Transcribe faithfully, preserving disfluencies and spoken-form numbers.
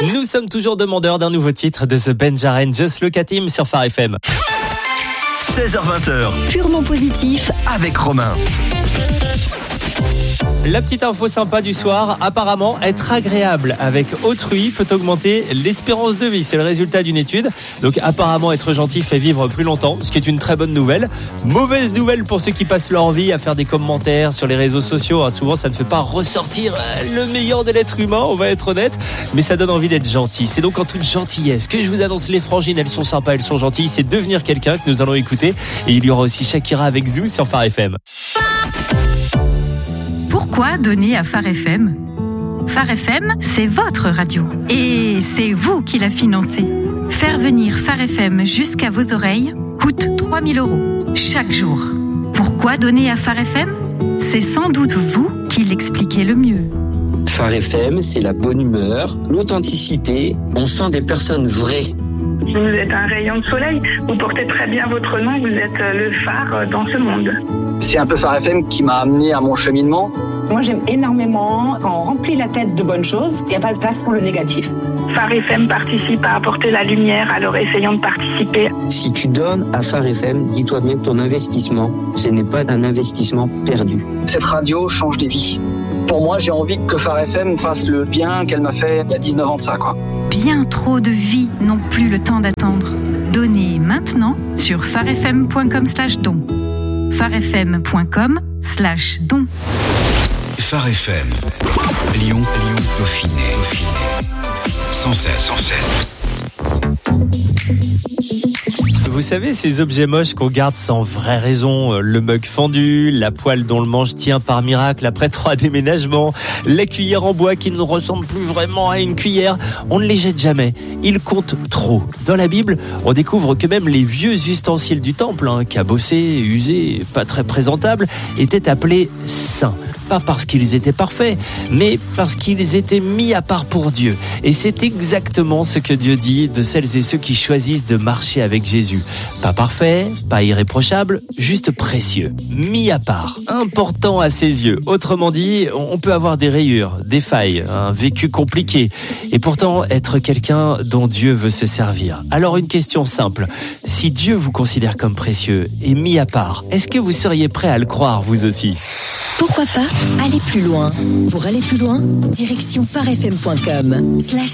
Nous sommes toujours demandeurs d'un nouveau titre de The Benjaren, Just Look at Him sur Phare F M. seize heures vingt, Purement positif avec Romain. La petite info sympa du soir, apparemment être agréable avec autrui peut augmenter l'espérance de vie. C'est le résultat d'une étude. Donc apparemment être gentil fait vivre plus longtemps, ce qui est une très bonne nouvelle. Mauvaise nouvelle pour ceux qui passent leur vie à faire des commentaires sur les réseaux sociaux. Souvent ça ne fait pas ressortir le meilleur de l'être humain, on va être honnête, mais ça donne envie d'être gentil. C'est donc en toute gentillesse que je vous annonce les frangines, elles sont sympas, elles sont gentilles. C'est devenir quelqu'un que nous allons écouter. Et il y aura aussi Shakira avec Zou sur Phare F M. Pourquoi donner à Phare F M ? Phare F M, c'est votre radio. Et c'est vous qui la financez. Faire venir Phare F M jusqu'à vos oreilles coûte trois mille euros chaque jour. Pourquoi donner à Phare F M ? C'est sans doute vous qui l'expliquez le mieux. Phare F M, c'est la bonne humeur, l'authenticité. On sent des personnes vraies. Vous êtes un rayon de soleil, vous portez très bien votre nom, vous êtes le phare dans ce monde. C'est un peu Phare F M qui m'a amené à mon cheminement. Moi, j'aime énormément quand on remplit la tête de bonnes choses, il n'y a pas de place pour le négatif. Phare F M participe à apporter la lumière, alors essayons de participer. Si tu donnes à Phare F M, dis-toi bien que ton investissement, ce n'est pas un investissement perdu. Cette radio change des vies. Pour moi, j'ai envie que Phare F M fasse le bien qu'elle m'a fait il y a dix-neuf ans de ça, quoi. Bien trop de vies n'ont plus le temps d'attendre. Donnez maintenant sur pharefm.com slash don. pharefm.com slash don. Phare F M. Lyon, Lyon, Dauphiné, Dauphiné. cent sept, cent sept. Vous savez, ces objets moches qu'on garde sans vraie raison, le mug fendu, la poêle dont le manche tient par miracle après trois déménagements, la cuillère en bois qui ne ressemble plus vraiment à une cuillère, on ne les jette jamais. Ils comptent trop. Dans la Bible, on découvre que même les vieux ustensiles du temple, hein, cabossés, usés, pas très présentables, étaient appelés saints. Pas parce qu'ils étaient parfaits, mais parce qu'ils étaient mis à part pour Dieu. Et c'est exactement ce que Dieu dit de celles et ceux qui choisissent de marcher avec Jésus. Pas parfait, pas irréprochable, juste précieux, mis à part, important à ses yeux. Autrement dit, on peut avoir des rayures, des failles, un vécu compliqué, et pourtant être quelqu'un dont Dieu veut se servir. Alors une question simple, si Dieu vous considère comme précieux et mis à part, est-ce que vous seriez prêt à le croire vous aussi ? Pourquoi pas aller plus loin ? Pour aller plus loin, direction pharefm point com slash